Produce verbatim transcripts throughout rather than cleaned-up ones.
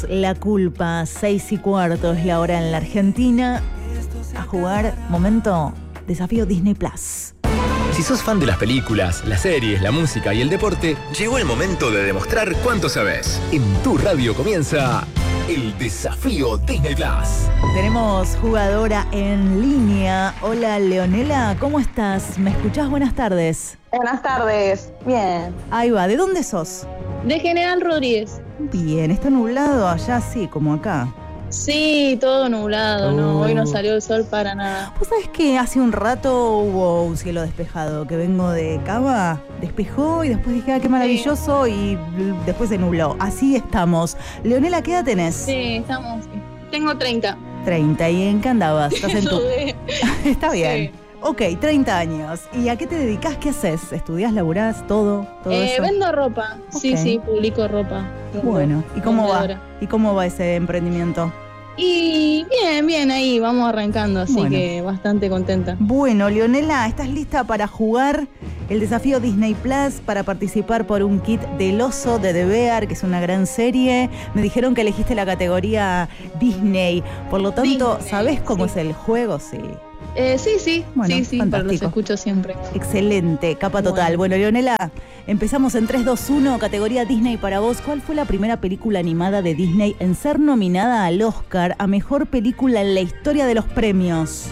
La culpa, seis y cuarto es la hora en la Argentina. A jugar, momento, desafío Disney Plus. Si sos fan de las películas, las series, la música y el deporte, llegó el momento de demostrar cuánto sabes. En tu radio comienza el desafío Disney Plus. Tenemos jugadora en línea. Hola, Leonela, ¿cómo estás? ¿Me escuchás? Buenas tardes. Buenas tardes, bien. Ahí va, ¿de dónde sos? De General Rodríguez. Bien, ¿está nublado allá? Sí, como acá. Sí, todo nublado, Oh. no, hoy no salió el sol para nada. ¿Vos sabés que hace un rato hubo un cielo despejado? Que vengo de Cava, despejó y después dije, ah, qué maravilloso, sí. Y después se nubló. Así estamos. Leonela, ¿qué edad tenés? Sí, estamos. Tengo treinta. treinta, ¿y en qué andabas? ¿Estás en tu... Está bien. Sí. Ok, treinta años. ¿Y a qué te dedicás? ¿Qué haces? ¿Estudiás, laburás, todo? todo Eh, eso? vendo ropa. Sí, Ok. sí, publico ropa. Bueno, ¿y cómo va? Vendedora. ¿Y cómo va ese emprendimiento? Y bien, bien, ahí vamos arrancando, así Bueno. que bastante contenta. Bueno, Leonela, ¿estás lista para jugar el desafío Disney Plus, para participar por un kit del Oso de The Bear, que es una gran serie? Me dijeron que elegiste la categoría Disney, por lo tanto, Disney, ¿sabés cómo sí. es el juego? Sí. Eh, sí, sí, Bueno, sí, sí, pero los fantástico. escucho siempre. Excelente, capa total. Bueno, Leonela, empezamos en tres, dos, uno, categoría Disney para vos. ¿Cuál fue la primera película animada de Disney en ser nominada al Oscar a Mejor Película en la historia de los premios?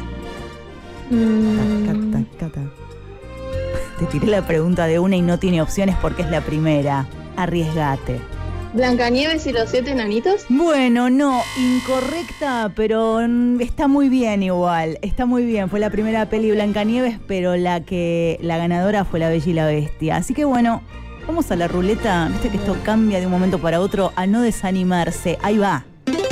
Mm, Tac, tac, tac, tac. Te tiré la pregunta de una y no tiene opciones porque es la primera. Arriesgate. ¿Blancanieves y los siete enanitos? Bueno, no, incorrecta, pero mm, está muy bien igual. Está muy bien. Fue la primera peli Blancanieves, pero la que la ganadora fue La Bella y la Bestia. Así que bueno, vamos a la ruleta. Viste que esto cambia de un momento para otro. A no desanimarse. Ahí va.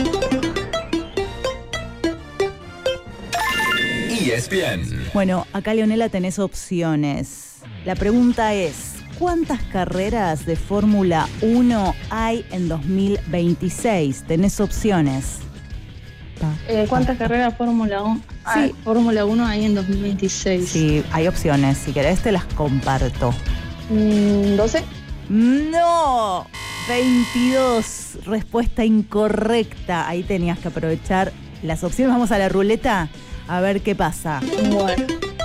E S P N. Bueno, acá, Leonela, tenés opciones. La pregunta es, ¿cuántas carreras de Fórmula uno hay en dos mil veintiséis? Tenés opciones. Eh, ¿Cuántas carreras Fórmula uno? Sí. Fórmula uno hay en dos mil veintiséis. Sí, hay opciones. Si querés te las comparto. Mm, ¿doce? ¡No! veintidós. Respuesta incorrecta. Ahí tenías que aprovechar las opciones. Vamos a la ruleta a ver qué pasa. Bueno.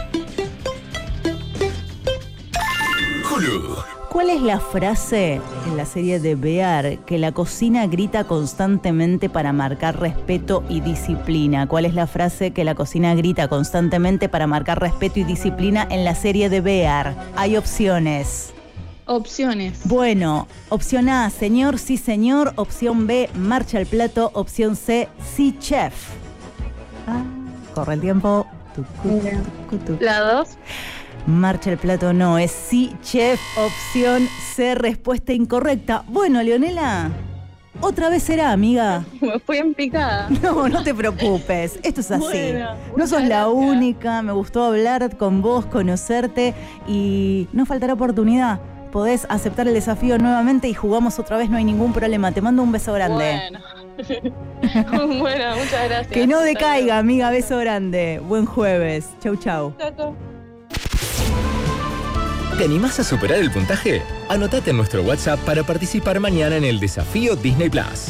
Hulu. ¿Cuál es la frase en la serie de Bear que la cocina grita constantemente para marcar respeto y disciplina? ¿Cuál es la frase que la cocina grita constantemente para marcar respeto y disciplina en la serie de Bear? Hay opciones. Opciones. Bueno, opción A, señor, sí señor. Opción B, marcha el plato. Opción C, sí chef. Ah, corre el tiempo. Tucu, Mira. tucu, tucu. La dos. Marcha el plato, no, es sí, chef, opción C, respuesta incorrecta. Bueno, Leonela, otra vez será, amiga. Me fui en picada. No, no te preocupes, esto es así. Bueno, No sos muchas la gracias. única, me gustó hablar con vos, conocerte y no faltará oportunidad. Podés aceptar el desafío nuevamente y jugamos otra vez, no hay ningún problema. Te mando un beso grande. Bueno. Bueno, muchas gracias. Que no Hasta decaiga, luego. amiga, beso grande. Buen jueves. Chau, chau. Chau, chau. ¿Te animás a superar el puntaje? Anotate en nuestro WhatsApp para participar mañana en el desafío Disney Plus.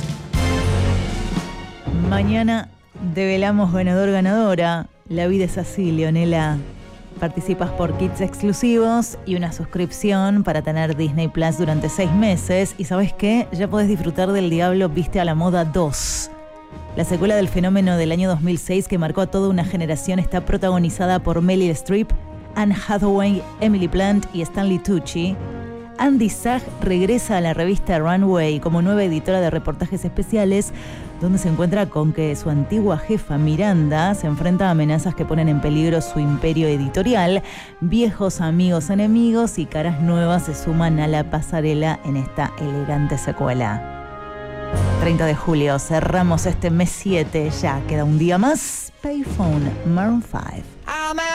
Mañana develamos ganador-ganadora. La vida es así, Leonela. Participas por kits exclusivos y una suscripción para tener Disney Plus durante seis meses. Y ¿sabes qué? Ya podés disfrutar del Diablo Viste a la Moda dos. La secuela del fenómeno del año dos mil seis que marcó a toda una generación está protagonizada por Meryl Streep, Anne Hathaway, Emily Blunt y Stanley Tucci. Andy Zag regresa a la revista Runway como nueva editora de reportajes especiales, donde se encuentra con que su antigua jefa Miranda se enfrenta a amenazas que ponen en peligro su imperio editorial. Viejos amigos enemigos y caras nuevas se suman a la pasarela en esta elegante secuela. treinta de julio, cerramos este mes siete, ya queda un día más. Payphone, Maroon cinco.